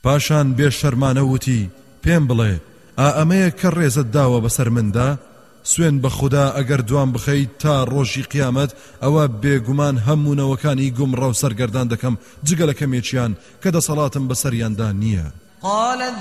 پاشان بێشەرمانە وتی پێم بڵێ ئەمەیە کە ڕێزت داوە بەسەر مندا سوێن بە خوددا ئەگەر دوام بخەیت تا ڕۆژی قیامەت ئەوە بێگومان هەمونەوەکانی گومڕە و سەرگەردان دەکەم جگە لە کەمێکیان کە دەسەڵاتم بەسەریاندا نییە.